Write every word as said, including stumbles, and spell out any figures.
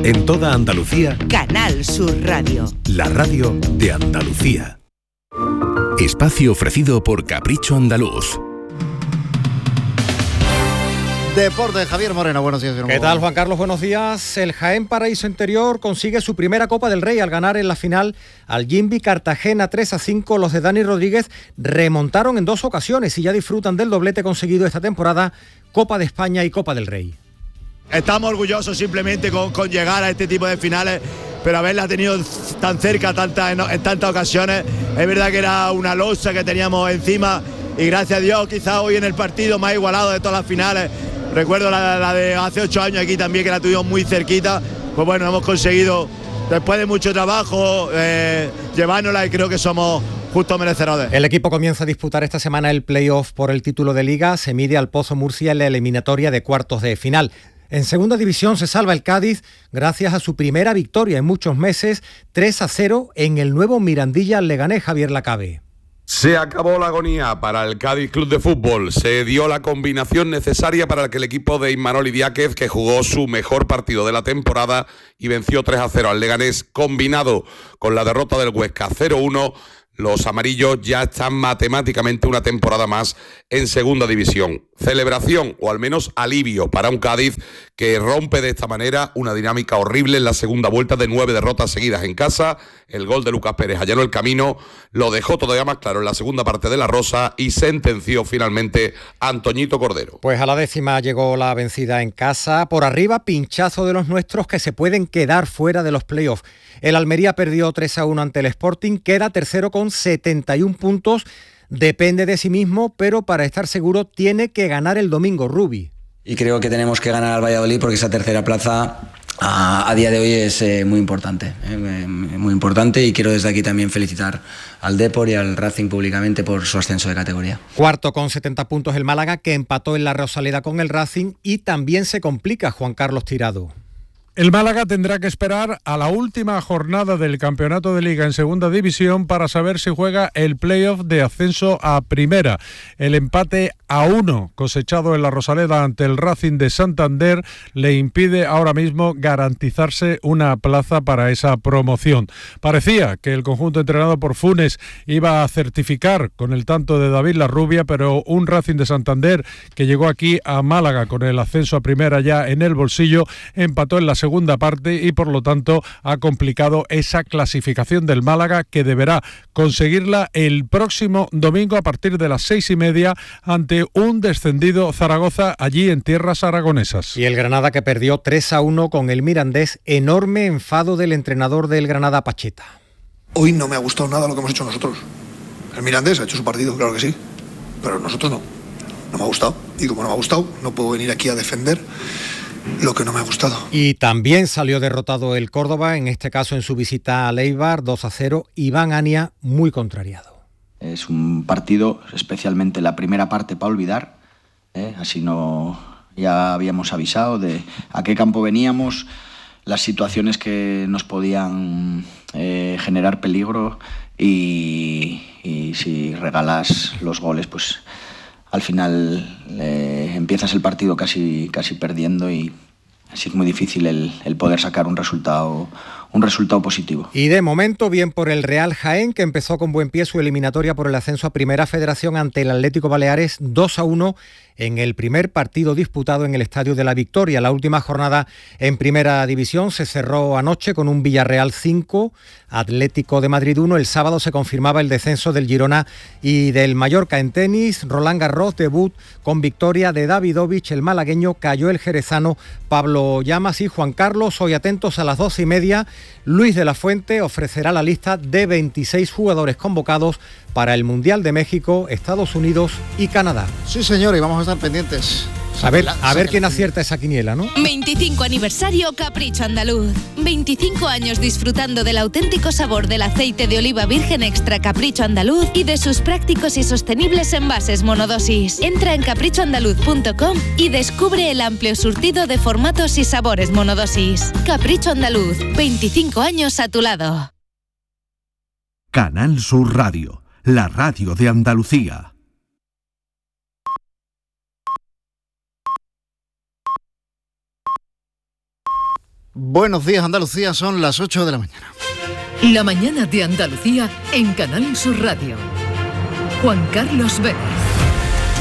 En toda Andalucía, Canal Sur Radio. La radio de Andalucía. Espacio ofrecido por Capricho Andaluz. Deporte, Javier Moreno, buenos días. ¿Qué tal, Juan Carlos? Buenos días. El Jaén Paraíso Interior consigue su primera Copa del Rey al ganar en la final al Jimby Cartagena tres a cinco. Los de Dani Rodríguez remontaron en dos ocasiones y ya disfrutan del doblete conseguido esta temporada, Copa de España y Copa del Rey. Estamos orgullosos simplemente con, con llegar a este tipo de finales, pero haberla tenido tan cerca tanta, en, en tantas ocasiones. Es verdad que era una losa que teníamos encima y gracias a Dios quizás hoy en el partido más igualado de todas las finales. Recuerdo la, la de hace ocho años aquí también, que la tuvimos muy cerquita. Pues bueno, hemos conseguido, después de mucho trabajo, eh, llevárnosla y creo que somos justos merecedores. El equipo comienza a disputar esta semana el playoff por el título de Liga. Se mide al Pozo Murcia en la eliminatoria de cuartos de final. En segunda división se salva el Cádiz gracias a su primera victoria en muchos meses, tres a cero en el nuevo Mirandilla Leganés. Javier Lacabe. Se acabó la agonía para el Cádiz Club de Fútbol. Se dio la combinación necesaria para que el equipo de Imanol Idiáquez, que jugó su mejor partido de la temporada y venció tres a cero al Leganés, combinado con la derrota del Huesca cero uno, los amarillos ya están matemáticamente una temporada más en segunda división. Celebración, o al menos alivio, para un Cádiz que rompe de esta manera una dinámica horrible en la segunda vuelta de nueve derrotas seguidas en casa. El gol de Lucas Pérez allanó el camino, lo dejó todavía más claro en la segunda parte de la Rosa y sentenció finalmente a Antoñito Cordero. Pues a la décima llegó la vencida en casa. Por arriba, pinchazo de los nuestros que se pueden quedar fuera de los playoffs. El Almería perdió tres a uno ante el Sporting, queda tercero con setenta y un puntos. Depende de sí mismo, pero para estar seguro tiene que ganar el domingo, Rubi. Y creo que tenemos que ganar al Valladolid porque esa tercera plaza a, a día de hoy es eh, muy importante, eh, muy importante, y quiero desde aquí también felicitar al Depor y al Racing públicamente por su ascenso de categoría. Cuarto con setenta puntos el Málaga, que empató en la Rosaleda con el Racing, y también se complica Juan Carlos Tirado. El Málaga tendrá que esperar a la última jornada del campeonato de Liga en segunda división para saber si juega el playoff de ascenso a primera. El empate a uno cosechado en la Rosaleda ante el Racing de Santander le impide ahora mismo garantizarse una plaza para esa promoción. Parecía que el conjunto entrenado por Funes iba a certificar con el tanto de David Larrubia, pero un Racing de Santander que llegó aquí a Málaga con el ascenso a primera ya en el bolsillo, empató en la segunda parte y por lo tanto ha complicado esa clasificación del Málaga, que deberá conseguirla el próximo domingo a partir de las seis y media ante un descendido Zaragoza allí en tierras aragonesas. Y el Granada, que perdió tres a uno con el Mirandés, enorme enfado del entrenador del Granada, Pacheta. Hoy no me ha gustado nada lo que hemos hecho nosotros. El Mirandés ha hecho su partido, claro que sí, pero nosotros no. No me ha gustado, y como no me ha gustado, no puedo venir aquí a defender lo que no me ha gustado. Y también salió derrotado el Córdoba, en este caso en su visita a Eibar, dos a cero. Iván Ania muy contrariado. Es un partido, especialmente la primera parte, para olvidar, ¿eh? Así no, ya habíamos avisado de a qué campo veníamos, las situaciones que nos podían eh, generar peligro, y, y si regalas los goles, pues al final eh, empiezas el partido casi, casi perdiendo, y así es muy difícil el, el poder sacar un resultado, un resultado positivo. Y de momento bien por el Real Jaén, que empezó con buen pie su eliminatoria por el ascenso a Primera Federación ante el Atlético Baleares dos a uno en el primer partido disputado en el Estadio de la Victoria. La última jornada en Primera División se cerró anoche con un Villarreal cinco, Atlético de Madrid uno. El sábado se confirmaba el descenso del Girona y del Mallorca. En tenis, Roland Garros, debut con victoria de Davidovich, el malagueño, cayó el jerezano Pablo Llamas. Y Juan Carlos, hoy atentos a las doce y media, Luis de la Fuente ofrecerá la lista de veintiséis jugadores convocados para el Mundial de México, Estados Unidos y Canadá. Sí, señor, y vamos a estar pendientes. A ver, a ver quién acierta esa quiniela, ¿no? veinticinco aniversario Capricho Andaluz. veinticinco años disfrutando del auténtico sabor del aceite de oliva virgen extra Capricho Andaluz y de sus prácticos y sostenibles envases monodosis. Entra en capricho andaluz punto com y descubre el amplio surtido de formatos y sabores monodosis. Capricho Andaluz, veinticinco años a tu lado. Canal Sur Radio, la radio de Andalucía. Buenos días, Andalucía, son las ocho de la mañana. La mañana de Andalucía en Canal Sur Radio. Juan Carlos Vélez.